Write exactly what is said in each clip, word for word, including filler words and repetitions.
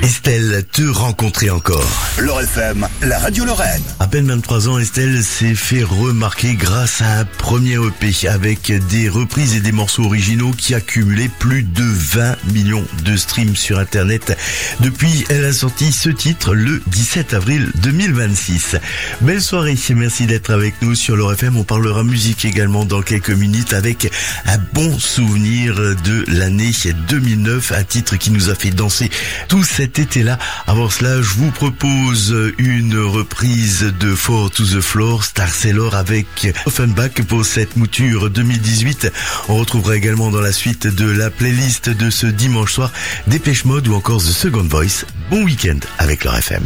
Estelle, te rencontrer encore. L'Or F M, la radio Lorraine. À peine vingt-trois ans, Estelle s'est fait remarquer grâce à un premier E P avec des reprises et des morceaux originaux qui a cumulé plus de vingt millions de streams sur Internet. Depuis, elle a sorti ce titre le dix-sept avril deux mille vingt-six. Belle soirée, merci d'être avec nous sur l'Or F M. On parlera musique également dans quelques minutes avec un bon souvenir de l'année deux mille neuf, un titre qui nous a fait danser tout cet été-là. Avant cela, je vous propose une reprise de Four to the Floor, Star Sailor avec Offenbach pour cette mouture deux mille dix-huit. On retrouvera également dans la suite de la playlist de ce dimanche soir Dépêche Mode ou encore The Second Voice. Bon week-end avec l'Or F M.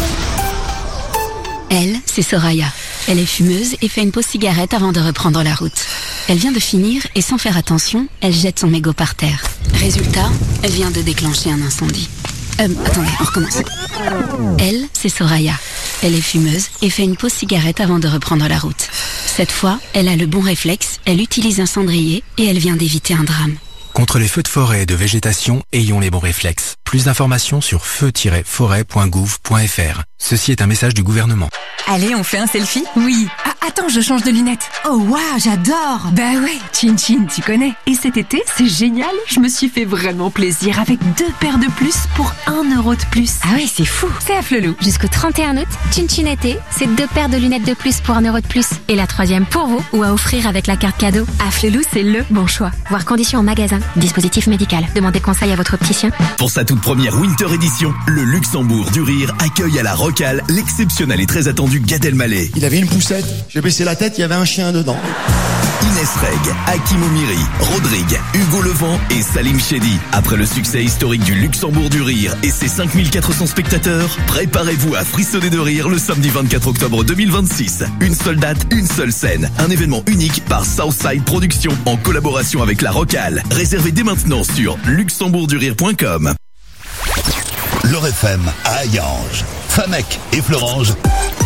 Elle, c'est Soraya. Elle est fumeuse et fait une pause cigarette avant de reprendre la route. Elle vient de finir et sans faire attention, elle jette son mégot par terre. Résultat, elle vient de déclencher un incendie. Euh, attendez, on recommence. Elle, c'est Soraya. Elle est fumeuse et fait une pause cigarette avant de reprendre la route. Cette fois, elle a le bon réflexe, elle utilise un cendrier et elle vient d'éviter un drame. Contre les feux de forêt et de végétation, ayons les bons réflexes. Plus d'informations sur feu tiret forêt point gouv point f r. Ceci est un message du gouvernement. Allez, on fait un selfie? Oui. Ah, attends, je change de lunettes. Oh, waouh, j'adore. Bah ouais, Chin Chin, tu connais. Et cet été, c'est génial. Je me suis fait vraiment plaisir avec deux paires de plus pour un euro de plus. Ah ouais, c'est fou. C'est à Flelou. Jusqu'au trente et un août, Chin Chin été, c'est deux paires de lunettes de plus pour un euro de plus. Et la troisième pour vous ou à offrir avec la carte cadeau. À Flelou, c'est le bon choix. Voir conditions en magasin. Dispositif médical. Demandez conseil à votre opticien. Pour sa toute première Winter Edition, le Luxembourg du Rire accueille à la Rocale l'exceptionnel et très attendu Gad Elmaleh. Il avait une poussette, j'ai baissé la tête, il y avait un chien dedans. Inès Reg, Hakim Omiri, Rodrigue, Hugo Levent et Salim Chedi. Après le succès historique du Luxembourg du Rire et ses cinq mille quatre cents spectateurs, préparez-vous à frissonner de rire le samedi vingt-quatre octobre deux mille vingt-six. Une seule date, une seule scène. Un événement unique par Southside Productions en collaboration avec la Rocale. Réservez dès maintenant sur luxembourg du rire point com. L'Or F M à Hayange, Famec et Florange.